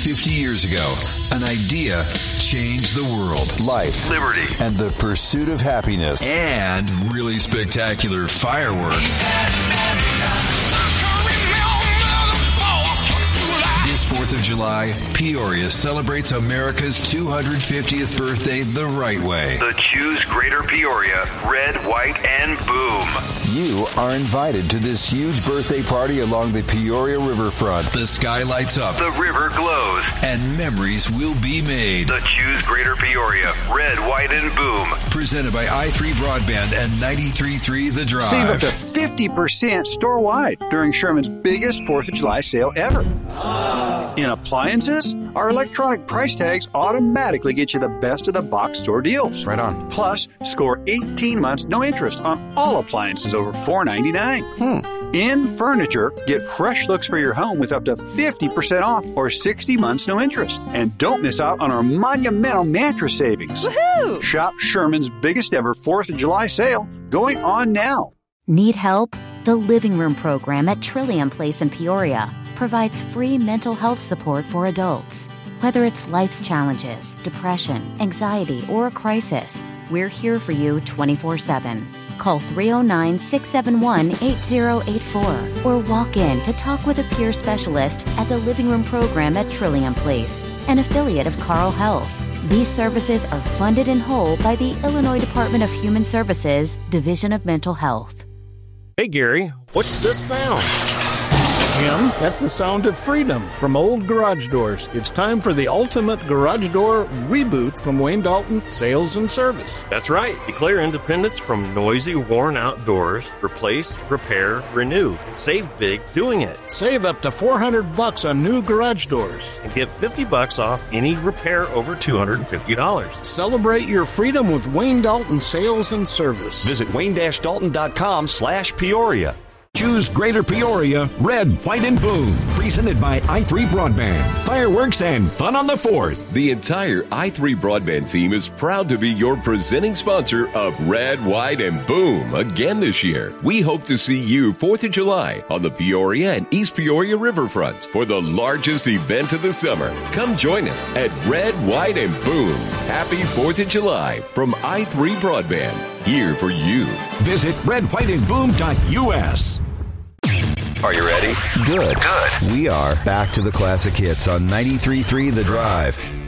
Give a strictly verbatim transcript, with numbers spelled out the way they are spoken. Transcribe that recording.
fifty years ago, an idea changed the world. Life, liberty, and the pursuit of happiness. And really spectacular fireworks. This fourth of July, Peoria celebrates America's two hundred fiftieth birthday the right way. The Choose Greater Peoria Red, White, and Boom. You are invited to this huge birthday party along the Peoria riverfront. The sky lights up. The river glows. And memories will be made. The Choose Greater Peoria Red, White, and Boom. Presented by I three Broadband and ninety-three point three The Drive. Save up to fifty percent store-wide during Sherman's biggest fourth of July sale ever. In appliances, our electronic price tags automatically get you the best of the box store deals. Right on. Plus, score eighteen months no interest on all appliances over four ninety-nine. Hmm. In furniture, get fresh looks for your home with up to fifty percent off or sixty months no interest. And don't miss out on our monumental mattress savings. Woohoo! Shop Sherman's biggest ever fourth of July sale going on now. Need help? The Living Room program at Trillium Place in Peoria provides free mental health support for adults. Whether it's life's challenges, depression, anxiety, or a crisis, we're here for you twenty-four seven. Call three oh nine, six seven one, eight oh eight four or walk in to talk with a peer specialist at the Living Room program at Trillium Place, an affiliate of Carle Health. These services are funded in whole by the Illinois Department of Human Services, Division of Mental Health. Hey, Gary, what's this sound? Jim, that's the sound of freedom from Old Garage Doors. It's time for the ultimate garage door reboot from Wayne Dalton Sales and Service. That's right. Declare independence from noisy, worn-out doors. Replace, repair, renew. Save big doing it. Save up to four hundred bucks on new garage doors. And get fifty bucks off any repair over two hundred fifty dollars. Celebrate your freedom with Wayne Dalton Sales and Service. Visit wayne dash dalton dot com slash Peoria. Choose Greater Peoria Red, White, and Boom. Presented by I three Broadband. Fireworks and fun on the fourth. The entire I three Broadband team is proud to be your presenting sponsor of Red, White, and Boom again this year. We hope to see you fourth of July on the Peoria and East Peoria riverfronts for the largest event of the summer. Come join us at Red, White, and Boom. Happy fourth of July from I three Broadband. Here for you. Visit red white and boom dot U S. Are you ready? Good. Good. We are back to the classic hits on ninety-three point three The Drive.